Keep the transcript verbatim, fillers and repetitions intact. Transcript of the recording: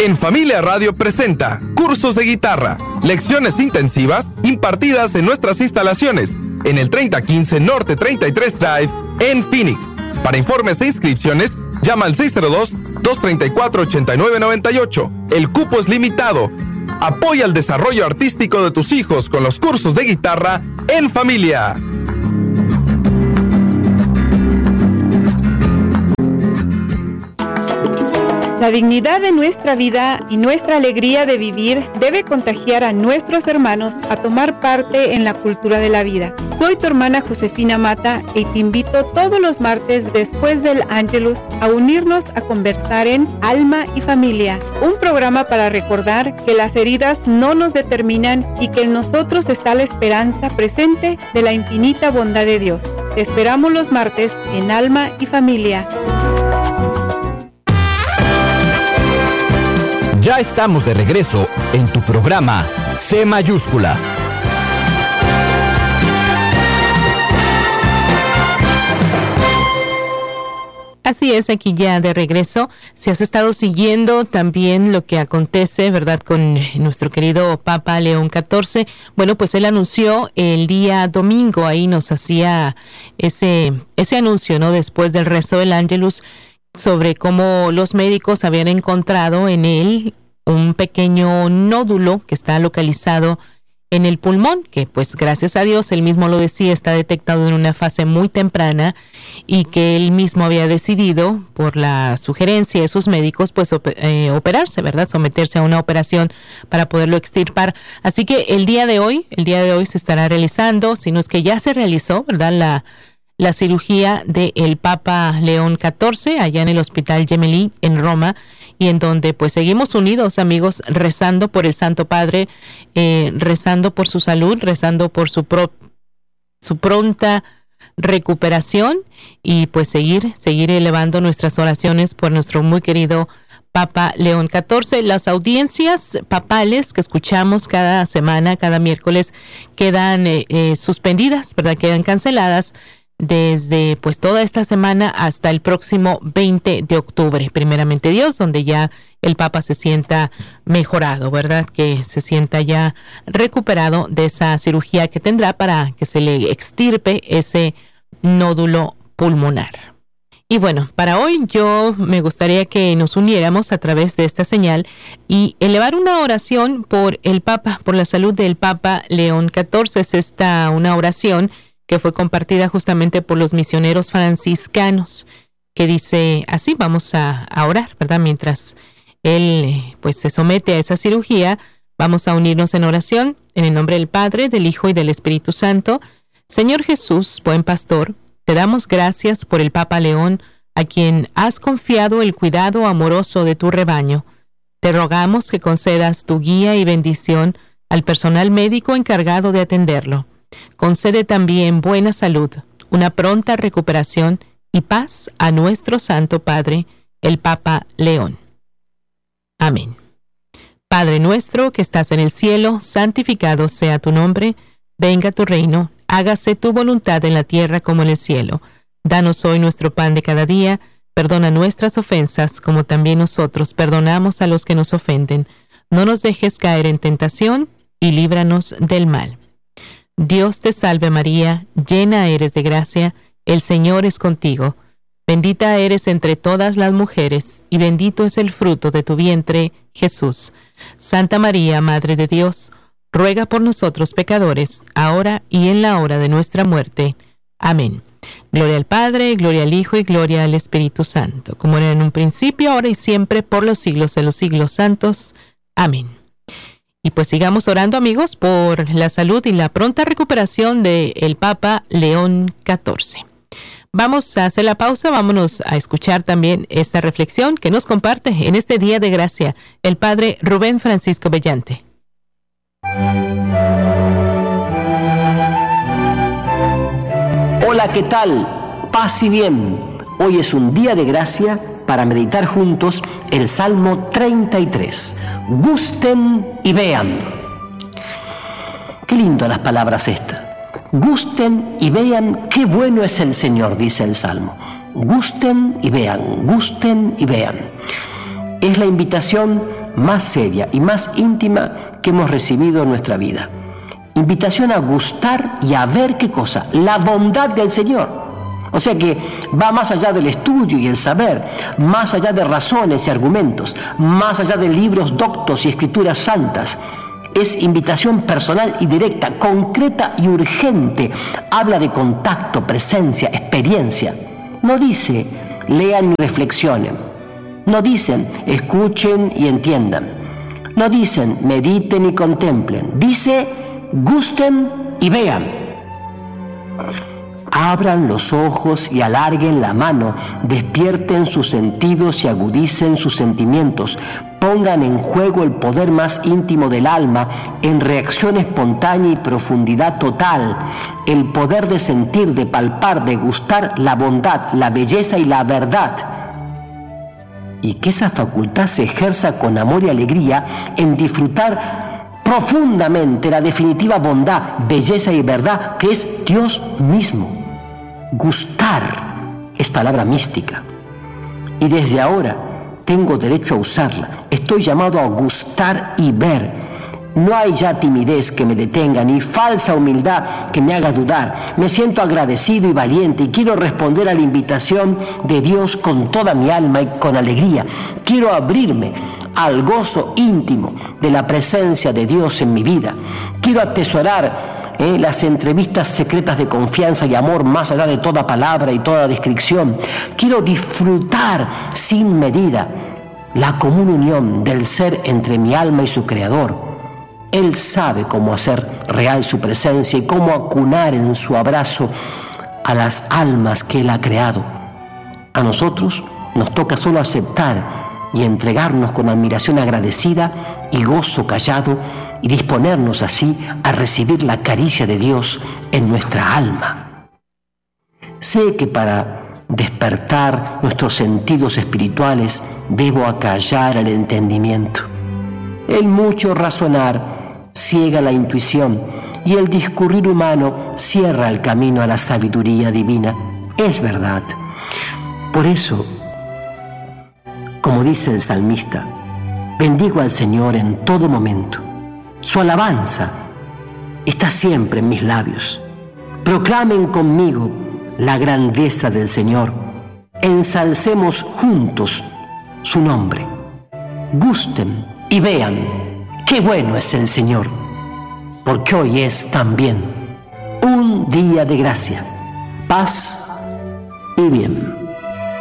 En Familia Radio presenta cursos de guitarra, lecciones intensivas impartidas en nuestras instalaciones en el treinta quince Norte treinta y tres Drive en Phoenix. Para informes e inscripciones, llama al seis cero dos, dos tres cuatro, ocho nueve nueve ocho. El cupo es limitado. Apoya el desarrollo artístico de tus hijos con los cursos de guitarra en familia. La dignidad de nuestra vida y nuestra alegría de vivir debe contagiar a nuestros hermanos a tomar parte en la cultura de la vida. Soy tu hermana Josefina Mata y te invito todos los martes después del Ángelus a unirnos a conversar en Alma y Familia, un programa para recordar que las heridas no nos determinan y que en nosotros está la esperanza presente de la infinita bondad de Dios. Te esperamos los martes en Alma y Familia. Ya estamos de regreso en tu programa C Mayúscula. Así es, aquí ya de regreso. Si has estado siguiendo también lo que acontece, ¿verdad?, con nuestro querido Papa León catorce, bueno, pues él anunció el día domingo, ahí nos hacía ese, ese anuncio, ¿no?, después del rezo del Ángelus, sobre cómo los médicos habían encontrado en él un pequeño nódulo que está localizado en el pulmón, que pues gracias a Dios, él mismo lo decía, está detectado en una fase muy temprana y que él mismo había decidido, por la sugerencia de sus médicos, pues op- eh, operarse, ¿verdad? Someterse a una operación para poderlo extirpar. Así que el día de hoy, el día de hoy se estará realizando, si no es que ya se realizó, ¿verdad?, la la cirugía del Papa León catorce allá en el Hospital Gemelli en Roma, y en donde pues seguimos unidos, amigos, rezando por el Santo Padre, eh, rezando por su salud, rezando por su pro, su pronta recuperación, y pues seguir, seguir elevando nuestras oraciones por nuestro muy querido Papa León catorce. Las audiencias papales que escuchamos cada semana, cada miércoles, quedan eh, eh, suspendidas, ¿verdad? Quedan canceladas desde pues toda esta semana hasta el próximo veinte de octubre, primeramente Dios, donde ya el Papa se sienta mejorado, ¿verdad? Que se sienta ya recuperado de esa cirugía que tendrá para que se le extirpe ese nódulo pulmonar. Y bueno, para hoy yo me gustaría que nos uniéramos a través de esta señal y elevar una oración por el Papa, por la salud del Papa León catorce. Es esta una oración que fue compartida justamente por los misioneros franciscanos, que dice así, vamos a, a orar, ¿verdad? Mientras él pues se somete a esa cirugía, vamos a unirnos en oración, en el nombre del Padre, del Hijo y del Espíritu Santo. Señor Jesús, buen pastor, te damos gracias por el Papa León, a quien has confiado el cuidado amoroso de tu rebaño. Te rogamos que concedas tu guía y bendición al personal médico encargado de atenderlo. Concede también buena salud, una pronta recuperación y paz a nuestro Santo Padre, el Papa León. Amén. Padre nuestro que estás en el cielo, santificado sea tu nombre, venga tu reino, hágase tu voluntad en la tierra como en el cielo. Danos hoy nuestro pan de cada día, perdona nuestras ofensas como también nosotros perdonamos a los que nos ofenden. No nos dejes caer en tentación y líbranos del mal. Dios te salve María, llena eres de gracia, el Señor es contigo. Bendita eres entre todas las mujeres, y bendito es el fruto de tu vientre, Jesús. Santa María, Madre de Dios, ruega por nosotros pecadores, ahora y en la hora de nuestra muerte. Amén. Gloria al Padre, gloria al Hijo y gloria al Espíritu Santo, como era en un principio, ahora y siempre, por los siglos de los siglos santos. Amén. Y pues sigamos orando, amigos, por la salud y la pronta recuperación del Papa León catorce. Vamos a hacer la pausa, vámonos a escuchar también esta reflexión que nos comparte en este día de gracia el Padre Rubén Francisco Bellante. Hola, ¿qué tal? Paz y bien. Hoy es un día de gracia para meditar juntos el Salmo treinta y tres. Gusten y vean. Qué lindo las palabras estas. Gusten y vean qué bueno es el Señor, dice el Salmo. Gusten y vean, gusten y vean. Es la invitación más seria y más íntima que hemos recibido en nuestra vida. Invitación a gustar y a ver qué cosa, la bondad del Señor. O sea que va más allá del estudio y el saber, más allá de razones y argumentos, más allá de libros doctos y escrituras santas. Es invitación personal y directa, concreta y urgente. Habla de contacto, presencia, experiencia. No dice lean y reflexionen. No dicen escuchen y entiendan. No dicen mediten y contemplen. Dice gusten y vean. Abran los ojos y alarguen la mano, despierten sus sentidos y agudicen sus sentimientos, pongan en juego el poder más íntimo del alma en reacción espontánea y profundidad total, el poder de sentir, de palpar, de gustar la bondad, la belleza y la verdad. Y que esa facultad se ejerza con amor y alegría en disfrutar profundamente la definitiva bondad, belleza y verdad que es Dios mismo. Gustar es palabra mística y desde ahora tengo derecho a usarla. Estoy llamado a gustar y ver. No hay ya timidez que me detenga ni falsa humildad que me haga dudar. Me siento agradecido y valiente y quiero responder a la invitación de Dios con toda mi alma y con alegría. Quiero abrirme al gozo íntimo de la presencia de Dios en mi vida. Quiero atesorar Eh, las entrevistas secretas de confianza y amor más allá de toda palabra y toda descripción. Quiero disfrutar sin medida la común unión del ser entre mi alma y su Creador. Él sabe cómo hacer real su presencia y cómo acunar en su abrazo a las almas que Él ha creado. A nosotros nos toca solo aceptar y entregarnos con admiración agradecida y gozo callado y disponernos así a recibir la caricia de Dios en nuestra alma. Sé que para despertar nuestros sentidos espirituales debo acallar el entendimiento. El mucho razonar ciega la intuición y el discurrir humano cierra el camino a la sabiduría divina. Es verdad. Por eso, como dice el salmista, bendigo al Señor en todo momento. Su alabanza está siempre en mis labios. Proclamen conmigo la grandeza del Señor. Ensalcemos juntos su nombre. Gusten y vean qué bueno es el Señor, porque hoy es también un día de gracia, paz y bien.